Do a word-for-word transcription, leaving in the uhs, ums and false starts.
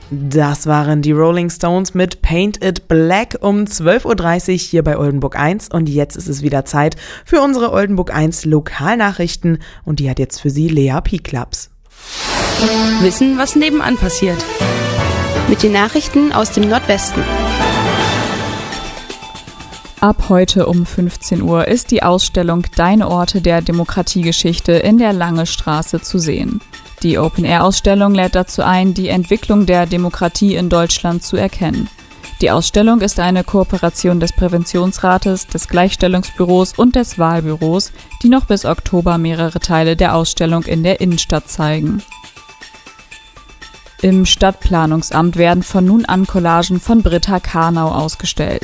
Das waren die Rolling Stones mit Paint It Black um zwölf Uhr dreißig hier bei Oldenburg eins und jetzt ist es wieder Zeit für unsere Oldenburg eins Lokalnachrichten und die hat jetzt für Sie Lea Pieklaps. Wissen, was nebenan passiert. Mit den Nachrichten aus dem Nordwesten. Ab heute um fünfzehn Uhr ist die Ausstellung Deine Orte der Demokratiegeschichte in der Lange Straße zu sehen. Die Open-Air-Ausstellung lädt dazu ein, die Entwicklung der Demokratie in Deutschland zu erkennen. Die Ausstellung ist eine Kooperation des Präventionsrates, des Gleichstellungsbüros und des Wahlbüros, die noch bis Oktober mehrere Teile der Ausstellung in der Innenstadt zeigen. Im Stadtplanungsamt werden von nun an Collagen von Britta Karnau ausgestellt.